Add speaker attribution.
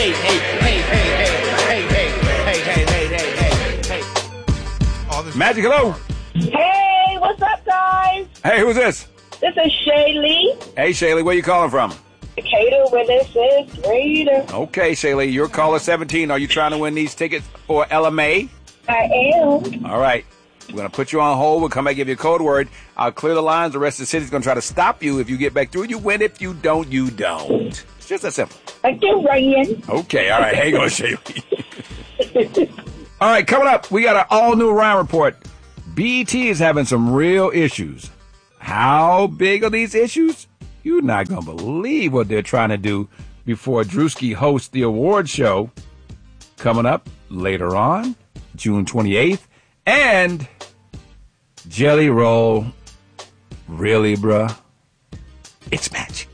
Speaker 1: Magic, hello.
Speaker 2: Hey, what's up, guys?
Speaker 1: Hey, who's this?
Speaker 2: This is Shaylee.
Speaker 1: Hey, Shaylee, where you calling from?
Speaker 2: Decatur, where this is Raider.
Speaker 1: Okay, Shaylee, you're caller 17. Are you trying to win these tickets for LMA?
Speaker 2: I am.
Speaker 1: All right. We're going to put you on hold. We'll come back, give you a code word. I'll clear the lines. The rest of the city's going to try to stop you. If you get back through, you win. If you don't, you don't. It's just that simple.
Speaker 2: Thank you, Ryan.
Speaker 1: Okay, all right. Hang on, Shaylee. All right, coming up, we got an all-new Ryan report. BET is having some real issues. How big are these issues? You're not going to believe what they're trying to do before Drewski hosts the award show coming up later on, June 28th. And Jelly Roll, really, bruh? It's magic.